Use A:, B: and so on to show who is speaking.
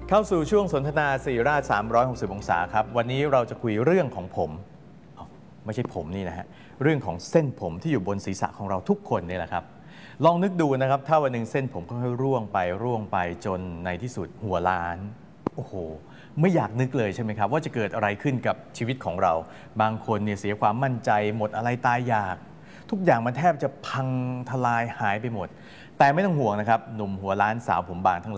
A: เข้าสู่ช่วงสนทนาศิริราช360 องศาครับวันนี้เราจะคุยเรื่องของผมไม่ใช่ผมนี่นะฮะเรื่องของเส้นผมที่อยู่บนศีรษะของเราทุกคนนี่แหละครับลองนึกดูนะครับถ้าวันหนึ่งเส้นผมค่อยๆร่วงไปจนในที่สุดหัวล้านโอ้โหไม่อยากนึกเลยใช่ไหมครับว่าจะเกิดอะไรขึ้นกับชีวิตของเราบางคนเนี่ยเสียความมั่นใจหมดอะไรตายอยากทุกอย่างมันแทบจะพังทลายหายไปหมดแต่ไม่ต้องห่วงนะครับหนุ่มหัวล้านสาวผมบางทั้งหลาย